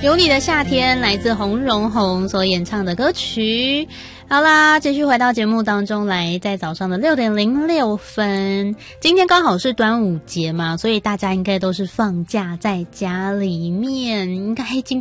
有你的夏天来自洪荣宏所演唱的歌曲。好啦，继续回到节目当中来，在早上的6:06，今天刚好是端午节嘛，所以大家应该都是放假在家里面，应该今